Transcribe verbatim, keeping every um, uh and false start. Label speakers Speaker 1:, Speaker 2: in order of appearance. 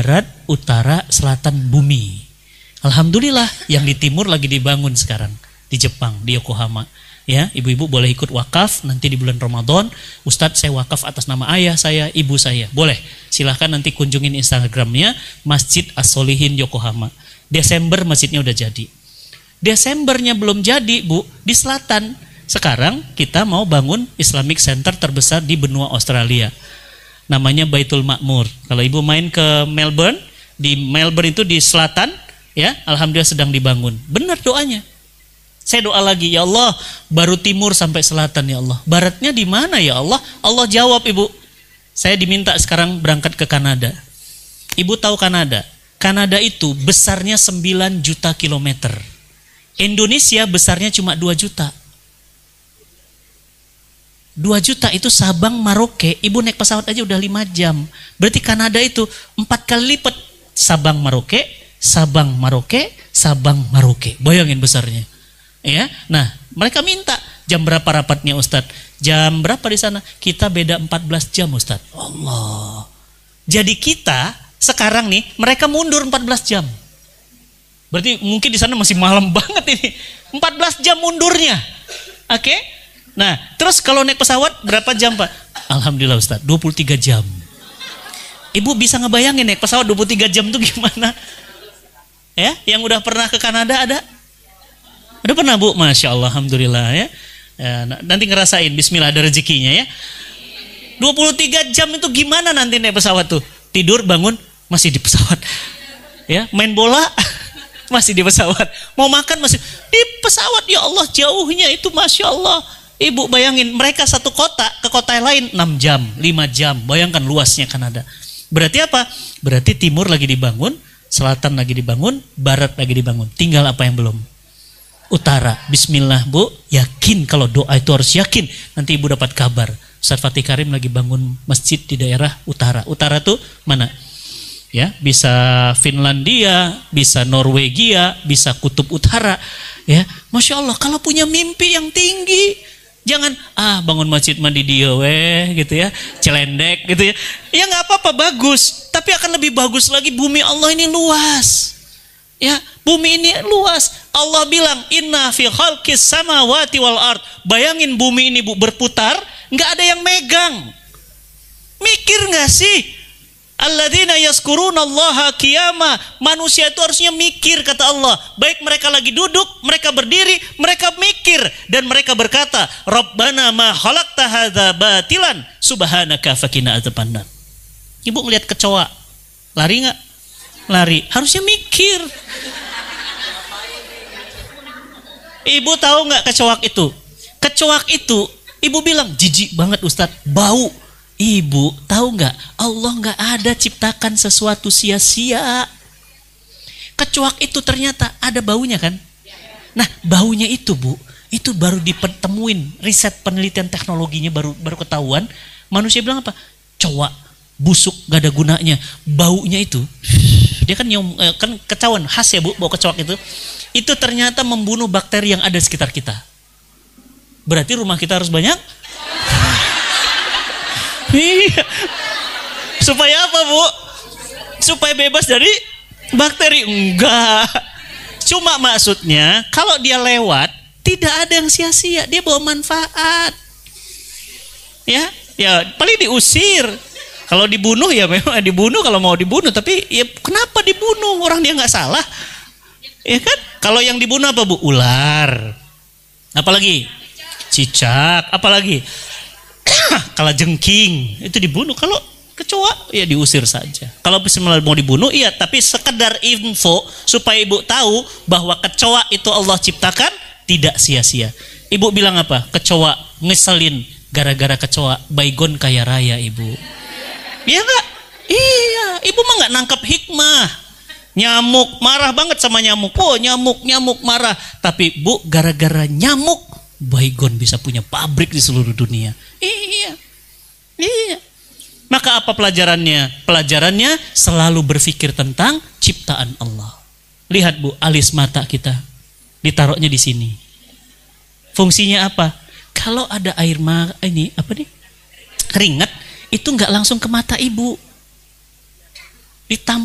Speaker 1: barat, utara, selatan bumi. Alhamdulillah yang di timur lagi dibangun sekarang di Jepang, di Yokohama. Ya, ibu-ibu boleh ikut wakaf nanti di bulan Ramadan. Ustadz, saya wakaf atas nama ayah saya, ibu saya. Boleh, silahkan nanti kunjungin Instagramnya Masjid As-Solihin Yokohama. Desember masjidnya udah jadi. Desembernya belum jadi, Bu, di selatan. Sekarang kita mau bangun Islamic Center terbesar di benua Australia. Namanya Baitul Makmur. Kalau ibu main ke Melbourne, di Melbourne itu di selatan, ya, alhamdulillah sedang dibangun. Benar doanya. Saya doa lagi, ya Allah, baru timur sampai selatan ya Allah. Baratnya di mana ya Allah? Allah jawab, ibu. Saya diminta sekarang berangkat ke Kanada. Ibu tahu Kanada? Kanada itu besarnya sembilan juta kilometer. Indonesia besarnya cuma dua juta. dua juta itu Sabang Merauke, ibu naik pesawat aja udah lima jam. Berarti Kanada itu empat kali lipat Sabang Merauke, Sabang Merauke, Sabang Merauke. Bayangin besarnya. Ya, nah mereka minta jam berapa rapatnya Ustadz? Jam berapa di sana? Kita beda empat belas jam Ustadz. Allah. Jadi kita sekarang nih mereka mundur empat belas jam. Berarti mungkin di sana masih malam banget ini. empat belas jam mundurnya. Oke? Okay? Nah, terus kalau naik pesawat berapa jam Pak? Alhamdulillah Ustadz, dua puluh tiga jam. Ibu bisa ngebayangin naik pesawat dua puluh tiga jam itu gimana? Ya, yang udah pernah ke Kanada ada? Udah pernah Bu? Masya Allah, alhamdulillah ya. Ya, nanti ngerasain, bismillah ada rezekinya ya. dua puluh tiga jam itu gimana nanti naik pesawat tuh? Tidur, bangun, masih di pesawat. Ya, main bola masih di pesawat. Mau makan masih di pesawat. Ya Allah, jauhnya itu Masya Allah. Ibu bayangin, mereka satu kota ke kota yang lain enam jam, lima jam. Bayangkan luasnya Kanada. Berarti apa? Berarti timur lagi dibangun, selatan lagi dibangun, barat lagi dibangun. Tinggal apa yang belum? Utara. Bismillah Bu, yakin kalau doa itu harus yakin. Nanti ibu dapat kabar. Ustadz Fatih Karim lagi bangun masjid di daerah utara. Utara tuh mana? Ya, bisa Finlandia, bisa Norwegia, bisa Kutub Utara. Ya, Masya Allah. Kalau punya mimpi yang tinggi, jangan ah bangun masjid mandi dia weh gitu ya, celendek gitu ya. Ya nggak apa-apa, bagus. Tapi akan lebih bagus lagi, bumi Allah ini luas. Ya, bumi ini luas. Allah bilang, inna fi khalqis samawati wal ard. Bayangin bumi ini Bu berputar, nggak ada yang megang. Mikir nggak sih? Alladzina yazkurunallaha qiyama. Manusia itu harusnya mikir, kata Allah. Baik mereka lagi duduk, mereka berdiri, mereka mikir dan mereka berkata, Rabbana ma khalaqta hadza batilan subhanaka faqina adzabannar. Ibu ngelihat kecoa, lari nggak? Lari. Harusnya mikir. Ibu tahu nggak kecoak itu? Kecoak itu, ibu bilang jijik banget Ustadz, bau. Ibu tahu nggak? Allah nggak ada ciptakan sesuatu sia-sia. Kecoak itu ternyata ada baunya kan? Nah baunya itu Bu, itu baru ditemuin, riset penelitian teknologinya baru baru ketahuan. Manusia bilang apa? Coak busuk gak ada gunanya. Baunya itu, dia kan nyom, kan ketahuan khas ya Bu, bau kecoak itu. Itu ternyata membunuh bakteri yang ada di sekitar kita. Berarti rumah kita harus banyak. Iya. Supaya apa Bu? Supaya bebas dari bakteri? Enggak. Cuma maksudnya kalau dia lewat tidak ada yang sia-sia, dia bawa manfaat. Ya, ya paling diusir. Kalau dibunuh ya memang dibunuh kalau mau dibunuh, tapi ya kenapa dibunuh? Orang dia nggak salah. Ya kan? Kalau yang dibunuh apa Bu? Ular. Apalagi? Cicak. Apalagi? Kalajengking. Itu dibunuh. Kalau kecoa ya diusir saja. Kalau misalnya mau dibunuh iya, tapi sekedar info supaya ibu tahu bahwa kecoa itu Allah ciptakan tidak sia-sia. Ibu bilang apa? Kecoa ngeselin, gara-gara kecoa baygon kaya raya ibu. Iya enggak? Iya, ibu mah nggak nangkap hikmah. Nyamuk marah banget sama nyamuk. Oh nyamuk nyamuk marah. Tapi Bu, gara-gara nyamuk baygon bisa punya pabrik di seluruh dunia. Iya, iya. Maka apa pelajarannya? Pelajarannya selalu berpikir tentang ciptaan Allah. Lihat Bu, alis mata kita ditaruhnya di sini. Fungsinya apa? Kalau ada air ma ini apa nih? Keringat itu nggak langsung ke mata ibu. Ditam